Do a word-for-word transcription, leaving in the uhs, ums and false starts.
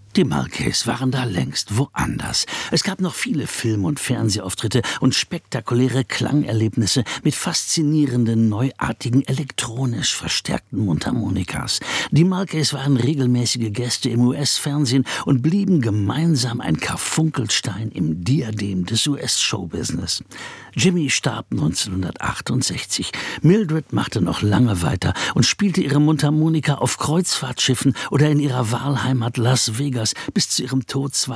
Die Marquez waren da längst woanders. Es gab noch viele Film- und Fernsehauftritte und spektakuläre Klangerlebnisse mit faszinierenden, neuartigen, elektronisch verstärkten Mundharmonikas. Die Marquez waren regelmäßige Gäste im U S-Fernsehen und blieben gemeinsam ein Karfunkelstein im Diadem des U S-Showbusiness. Jimmy starb neunzehnhundertachtundsechzig. Mildred machte noch lange weiter und spielte ihre Mundharmonika auf Kreuzfahrtschiffen oder in ihrer Wahlheimat Las Vegas bis zu ihrem Tod